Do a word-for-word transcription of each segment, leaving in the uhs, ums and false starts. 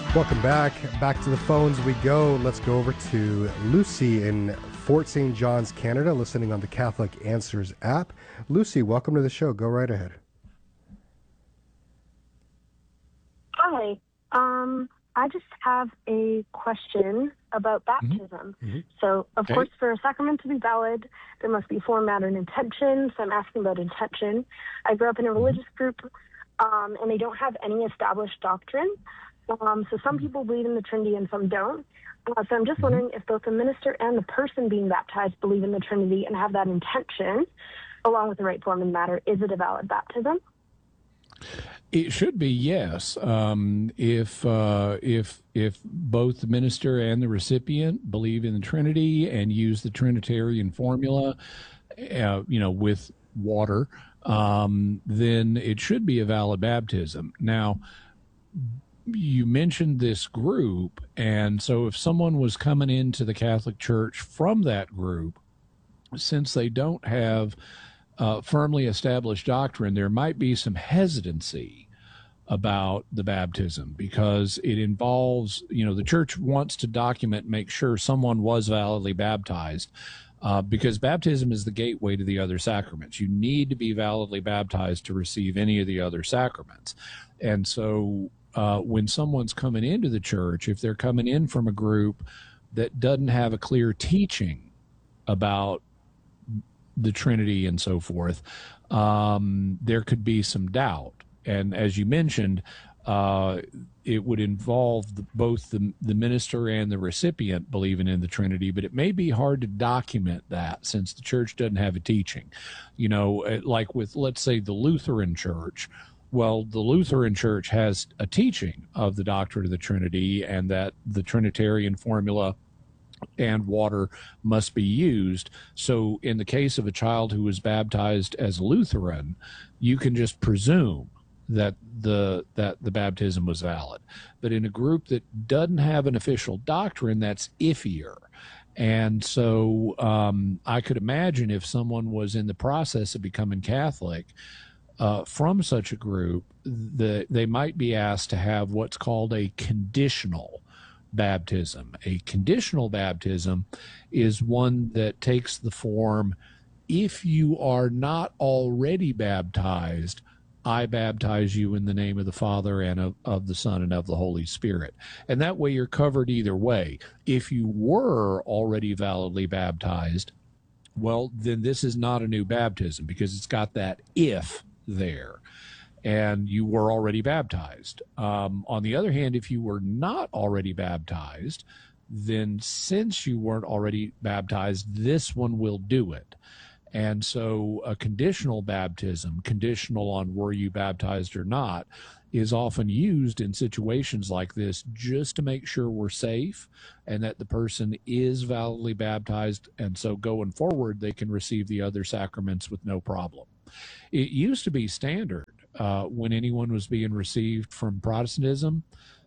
Welcome back. Back to the phones we go. Let's go over to Lucy in Fort Saint John's, Canada, listening on the Catholic Answers app. Lucy, welcome to the show. Go right ahead. Hi. Um, I just have a question about baptism. Mm-hmm. So, of Okay. course, for a sacrament to be valid, there must be form, matter, and intention. So I'm asking about intention. I grew up in a religious group, um, and they don't have any established doctrine. Um, so some people believe in the Trinity and some don't. Uh, so I'm just wondering if both the minister and the person being baptized believe in the Trinity and have that intention, along with the right form and matter. Is it a valid baptism? It should be, yes. Um, if uh, if if both the minister and the recipient believe in the Trinity and use the Trinitarian formula, uh, you know, with water, um, then it should be a valid baptism. Now, you mentioned this group, and so if someone was coming into the Catholic Church from that group, since they don't have uh, firmly established doctrine, there might be some hesitancy about the baptism because it involves, you know, the church wants to document, make sure someone was validly baptized. Uh, because baptism is the gateway to the other sacraments. You need to be validly baptized to receive any of the other sacraments. And so uh, when someone's coming into the church, if they're coming in from a group that doesn't have a clear teaching about the Trinity and so forth, um, there could be some doubt. And as you mentioned, uh, it would involve the, both the, the minister and the recipient believing in the Trinity, but it may be hard to document that since the church doesn't have a teaching. You know, like with, let's say, the Lutheran Church. Well, the Lutheran Church has a teaching of the doctrine of the Trinity and that the Trinitarian formula and water must be used. So in the case of a child who was baptized as a Lutheran, you can just presume that the that the baptism was valid. But in a group that doesn't have an official doctrine, that's iffier. And so um, I could imagine if someone was in the process of becoming Catholic uh, from such a group, the, they might be asked to have what's called a conditional baptism. A conditional baptism is one that takes the form, if you are not already baptized, I baptize you in the name of the Father and of, of the Son and of the Holy Spirit. And that way you're covered either way. If you were already validly baptized, well, then this is not a new baptism because it's got that if there. And you were already baptized. Um, on the other hand, if you were not already baptized, then since you weren't already baptized, this one will do it. And so a conditional baptism, conditional on were you baptized or not, is often used in situations like this just to make sure we're safe and that the person is validly baptized. And so going forward, they can receive the other sacraments with no problem. It used to be standard uh, when anyone was being received from Protestantism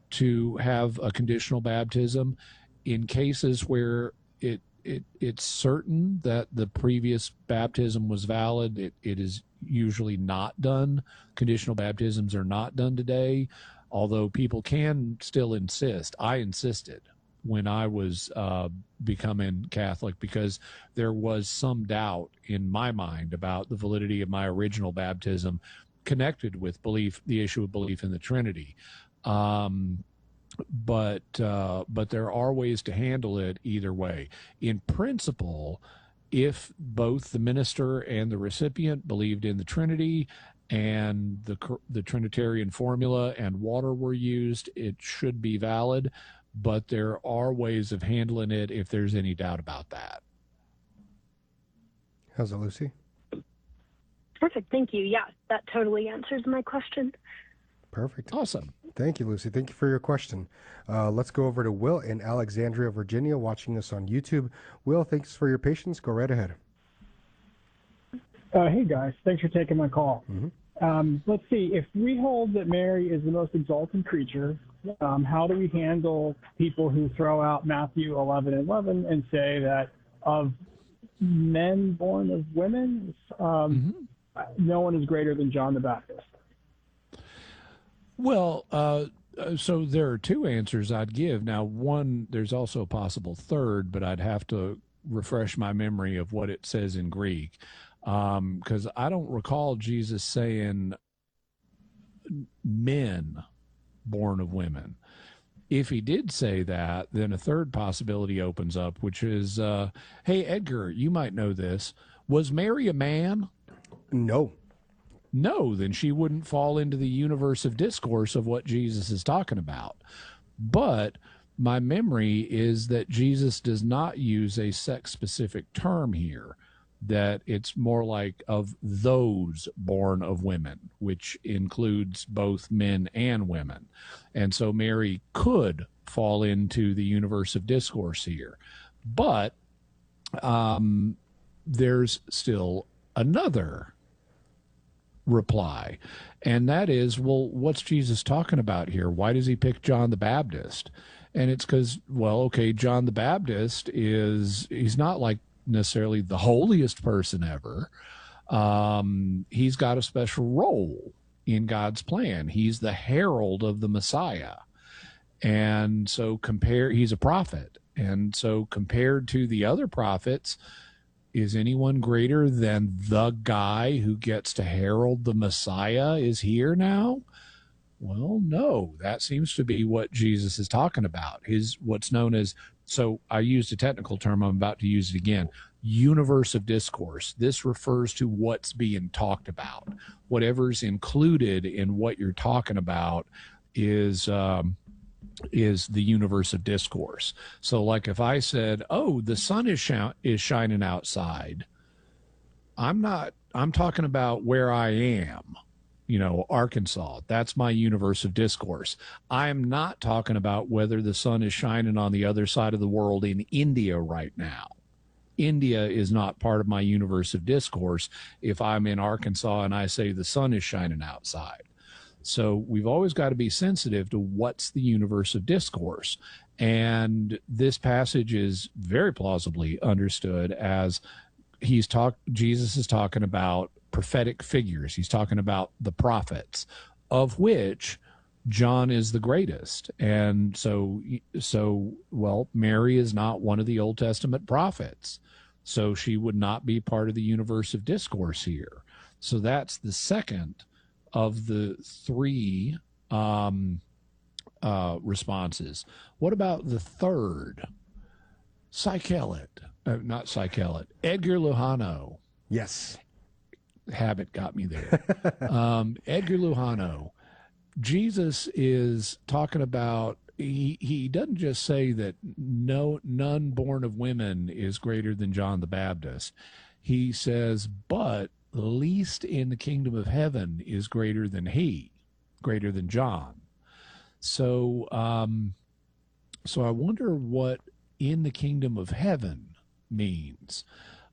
to have a conditional baptism in cases where it It, it's certain that the previous baptism was valid. It, it is usually not done. Conditional baptisms are not done today, although people can still insist. I insisted when I was uh, becoming Catholic because there was some doubt in my mind about the validity of my original baptism connected with belief, the issue of belief in the Trinity. Um, but uh, but there are ways to handle it either way. In principle, if both the minister and the recipient believed in the Trinity and the the Trinitarian formula and water were used, it should be valid. But there are ways of handling it if there's any doubt about that. How's it, Lucy? Perfect. Thank you. Yeah, that totally answers my question. Perfect. Awesome. Thank you, Lucy. Thank you for your question. Uh, let's go over to Will in Alexandria, Virginia, watching us on YouTube. Will, thanks for your patience. Go right ahead. Uh, hey, guys. Thanks for taking my call. Mm-hmm. Um, let's see. If we hold that Mary is the most exalted creature, um, how do we handle people who throw out Matthew eleven eleven and say that of men born of women, um, mm-hmm. no one is greater than John the Baptist? Well, uh, Uh, so there are two answers I'd give. Now, one, there's also a possible third, but I'd have to refresh my memory of what it says in Greek, because um, I don't recall Jesus saying men born of women. If he did say that, then a third possibility opens up, which is, uh, hey, Edgar, you might know this. Was Mary a man? No. No, then she wouldn't fall into the universe of discourse of what Jesus is talking about. But my memory is that Jesus does not use a sex-specific term here, that it's more like of those born of women, which includes both men and women. And so Mary could fall into the universe of discourse here. But um, there's still another reply, and that is, well, what's Jesus talking about here? Why does he pick John the Baptist? And it's because, well, okay, John the Baptist is, he's not like necessarily the holiest person ever. Um, he's got a special role in God's plan. He's the herald of the Messiah. And so compare, he's a prophet. And so compared to the other prophets, is anyone greater than the guy who gets to herald the Messiah is here now? Well, no, that seems to be what Jesus is talking about. His what's known as, so I used a technical term, I'm about to use it again, universe of discourse. This refers to what's being talked about. Whatever's included in what you're talking about is um, is the universe of discourse. So like if I said, oh, the sun is sh- is shining outside, I'm not, I'm talking about where I am, you know, Arkansas. That's my universe of discourse. I'm not talking about whether the sun is shining on the other side of the world in India right now. India is not part of my universe of discourse if I'm in Arkansas and I say the sun is shining outside. So we've always got to be sensitive to what's the universe of discourse. And this passage is very plausibly understood as he's talk, Jesus is talking about prophetic figures. He's talking about the prophets, of which John is the greatest. And so, so, well, Mary is not one of the Old Testament prophets. So she would not be part of the universe of discourse here. So that's the second of the three um, uh, responses. What about the third? Psychelet, uh, not Psychelet, Edgar Lujano. Yes. Habit got me there. um, Edgar Lujano. Jesus is talking about, he, he doesn't just say that no none born of women is greater than John the Baptist. He says, but the least in the kingdom of heaven is greater than he, greater than John. So, um, so I wonder what in the kingdom of heaven means.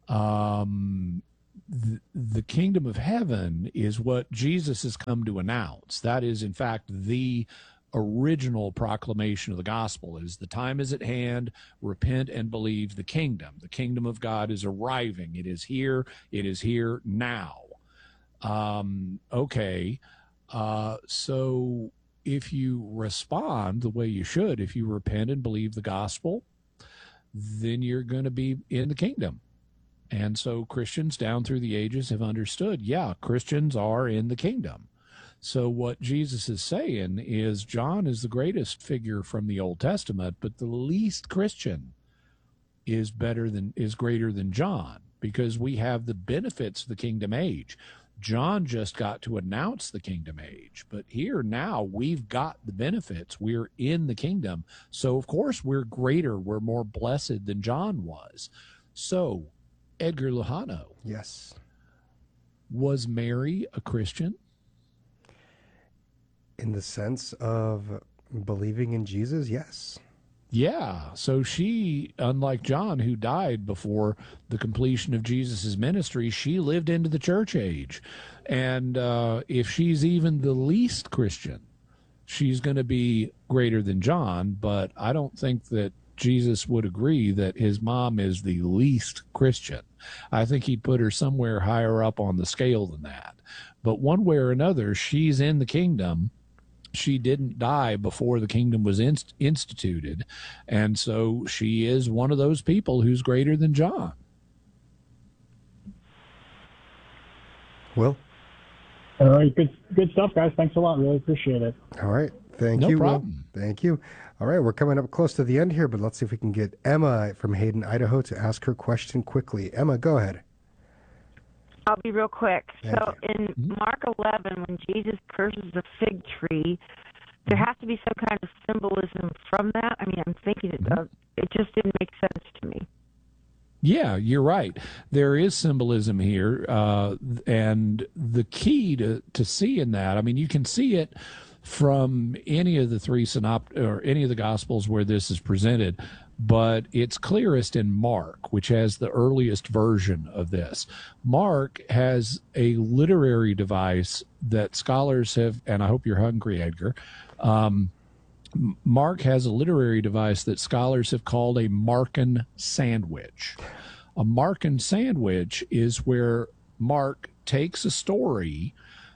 Um, the, the kingdom of heaven is what Jesus has come to announce. That is, in fact, the original proclamation of the gospel is the time is at hand, repent and believe the kingdom. The kingdom of God is arriving. It is here. It is here now. Um, okay. Uh, so if you respond the way you should, if you repent and believe the gospel, then you're going to be in the kingdom. And so Christians down through the ages have understood, yeah, Christians are in the kingdom. So what Jesus is saying is John is the greatest figure from the Old Testament, but the least Christian is better than, is greater than John, because we have the benefits of the kingdom age. John just got to announce the kingdom age, but here now we've got the benefits. We're in the kingdom. So of course we're greater, we're more blessed than John was. So Edgar Lujano. Yes. Was Mary a Christian? In the sense of believing in Jesus, yes. Yeah. So she, unlike John, who died before the completion of Jesus's ministry, she lived into the church age. And uh, if she's even the least Christian, she's going to be greater than John. But I don't think that Jesus would agree that his mom is the least Christian. I think he'd put her somewhere higher up on the scale than that. But one way or another, she's in the kingdom. she didn't die before the kingdom was inst- instituted. And so she is one of those people who's greater than John. Will? All right, good, good stuff, guys. Thanks a lot. Really appreciate it. All right. Thank No you, problem. Will. Thank you. All right, we're coming up close to the end here, but let's see if we can get Emma from Hayden, Idaho, to ask her question quickly. Emma, go ahead. I'll be real quick. Thank so you. in Mark eleven, when Jesus curses the fig tree, there has to be some kind of symbolism from that. I mean, I'm thinking it does. It just didn't make sense to me. Yeah, you're right. There is symbolism here, uh, and the key to, to seeing that, I mean, you can see it from any of the three synopt or any of the Gospels where this is presented, but it's clearest in Mark, which has the earliest version of this. Mark has a literary device that scholars have, and I hope you're hungry, Edgar. Um, Mark has a literary device that scholars have called a Markan sandwich. A Markan sandwich is where Mark takes a story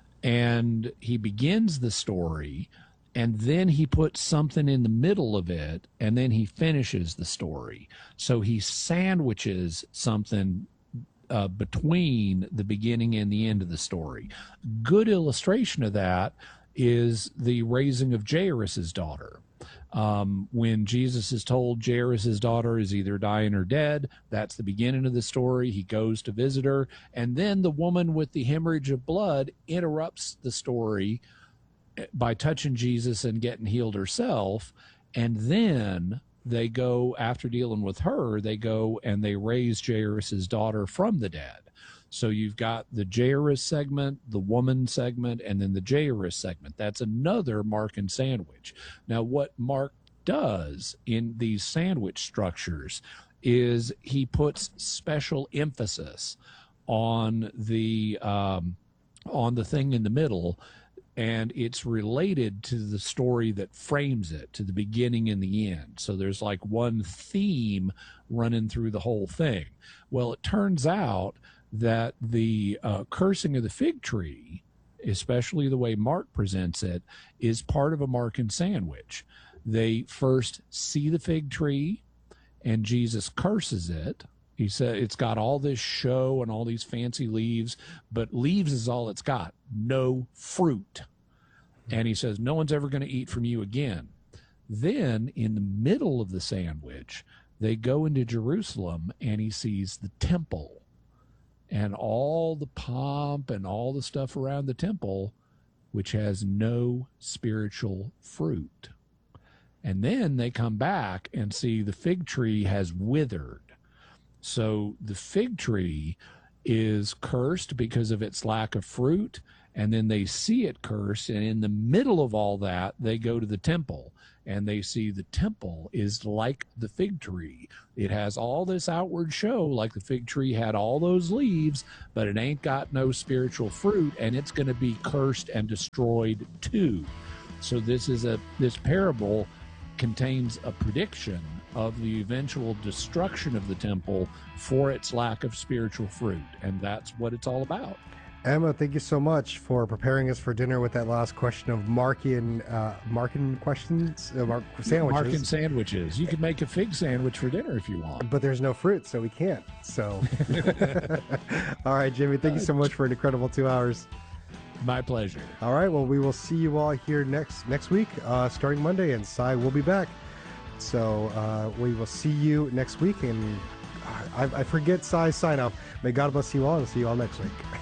and he begins the story, and then he puts something in the middle of it, and then he finishes the story. So he sandwiches something uh, between the beginning and the end of the story. Good illustration of that is the raising of Jairus' daughter. Um, when Jesus is told Jairus' daughter is either dying or dead, that's the beginning of the story. He goes to visit her, and then the woman with the hemorrhage of blood interrupts the story by touching Jesus and getting healed herself. And then they go, after dealing with her, they go and they raise Jairus' daughter from the dead. So you've got the Jairus segment, the woman segment, and then the Jairus segment. That's another Markan sandwich. Now, what Mark does in these sandwich structures is he puts special emphasis on the um, on the thing in the middle, and it's related to the story that frames it, to the beginning and the end. So there's like one theme running through the whole thing. Well, it turns out that the uh, cursing of the fig tree, especially the way Mark presents it, is part of a Markan sandwich. They first see the fig tree, and Jesus curses it. He said it's got all this show and all these fancy leaves, but leaves is all it's got, no fruit. And he says, no one's ever going to eat from you again. Then in the middle of the sandwich, they go into Jerusalem, and he sees the temple and all the pomp and all the stuff around the temple, which has no spiritual fruit. And then they come back and see the fig tree has withered. So the fig tree is cursed because of its lack of fruit, and then they see it cursed, and in the middle of all that, they go to the temple, and they see the temple is like the fig tree. It has all this outward show, like the fig tree had all those leaves, but it ain't got no spiritual fruit, and it's going to be cursed and destroyed too. So this is a this parable contains a prediction of the eventual destruction of the temple for its lack of spiritual fruit, and that's what it's all about. Emma, thank you so much for preparing us for dinner with that last question of Markan, uh, Markan questions, uh, Mark sandwiches. Markan sandwiches. You could make a fig sandwich for dinner if you want. But there's no fruit, so we can't. So, all right, Jimmy, thank you so much for an incredible two hours. My pleasure. All right, well, we will see you all here next next week, uh, starting Monday, and Cy will be back. So uh, we will see you next week, and I, I forget Cy's sign off. May God bless you all, and see you all next week.